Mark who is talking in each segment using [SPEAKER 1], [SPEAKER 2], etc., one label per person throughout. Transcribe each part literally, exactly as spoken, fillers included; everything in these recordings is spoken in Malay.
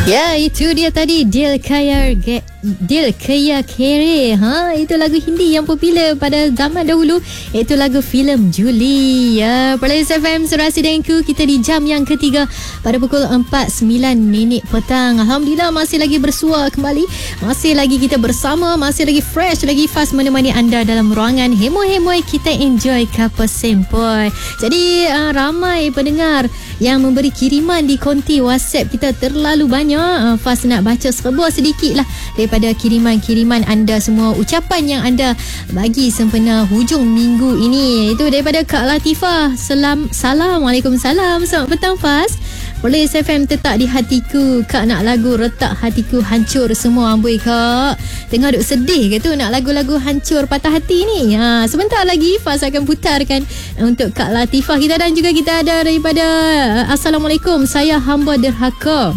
[SPEAKER 1] Ya, itu dia tadi Dil Kaya Ge, Dil Kaya Kere. Ha, itu lagu Hindi yang popular pada zaman dahulu. Itu lagu filem Juli. Ya, Perlis F M Serasi Dengku, kita di jam yang ketiga pada pukul empat sembilan minit petang. Alhamdulillah masih lagi bersua kembali. Masih lagi kita bersama, masih lagi fresh, lagi fast menemani anda dalam ruangan hemoi-hemoi kita enjoy Kapal Sempoi. Jadi uh, ramai pendengar yang memberi kiriman di konti WhatsApp kita terlalu banyak. Uh, Fas nak baca sebuah sedikit lah daripada kiriman-kiriman anda semua, ucapan yang anda bagi sempena hujung minggu ini. Itu daripada Kak Latifah. Salam, Assalamualaikum, salam. Selamat petang Fas. Perlis F M tetap di hatiku. Kak nak lagu retak hatiku hancur semua. Amboi Kak, tengah duk sedih ke tu nak lagu-lagu hancur patah hati ni. Ha, sebentar lagi Fas akan putarkan untuk Kak Latifah kita. Dan juga kita ada daripada Assalamualaikum, saya hamba derhaka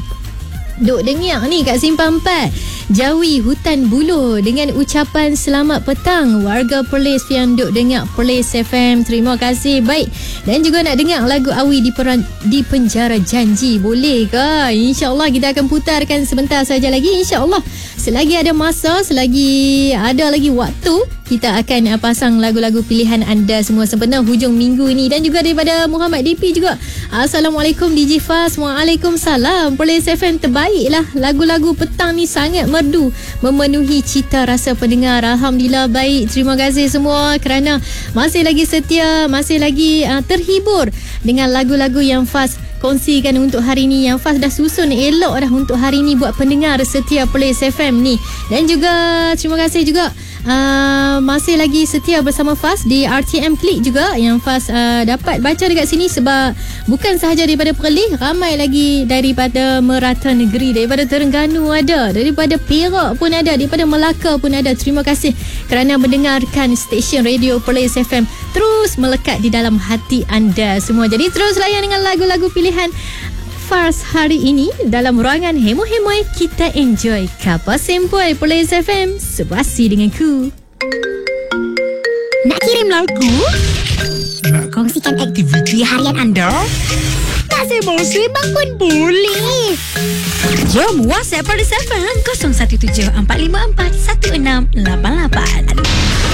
[SPEAKER 1] duk dengar ni kat Simpang Empat, jauhi hutan buluh, dengan ucapan selamat petang warga Perlis yang duk dengar Perlis F M. Terima kasih. Baik, dan juga nak dengar lagu Awi di, peran, di Penjara Janji, boleh ke? InsyaAllah kita akan putarkan sebentar saja lagi, insyaAllah. Selagi ada masa, selagi ada lagi waktu, kita akan uh, pasang lagu-lagu pilihan anda semua sempena hujung minggu ini. Dan juga daripada Muhammad D P juga, Assalamualaikum D J Fas. Waalaikumsalam. Perlis F M terbaik lah, lagu-lagu petang ni sangat merdu, memenuhi cita rasa pendengar. Alhamdulillah, baik. Terima kasih semua kerana masih lagi setia, masih lagi uh, terhibur dengan lagu-lagu yang Fas kongsikan untuk hari ni, yang Fas dah susun elok dah untuk hari ni buat pendengar setia Perlis F M ni. Dan juga terima kasih juga uh, masih lagi setia bersama Fas di R T M Klik juga, yang Fas uh, dapat baca dekat sini. Sebab bukan sahaja daripada Perlis, ramai lagi daripada merata negeri, daripada Terengganu ada, daripada Perak pun ada, daripada Melaka pun ada. Terima kasih kerana mendengarkan stesen radio Perlis F M terus melekat di dalam hati anda semua. Jadi terus layan dengan lagu-lagu pilihan Fars hari ini dalam ruangan hemo-hemoi kita enjoy Kapal Sempoi. Perlis F M, sebuasi denganku.
[SPEAKER 2] Nak kirim lagu? Nak kongsikan aktiviti harian anda? Tak sibuk-sibuk pun boleh. Jom WhatsApp Perlis F M kosong satu tujuh empat lima empat satu enam lapan lapan.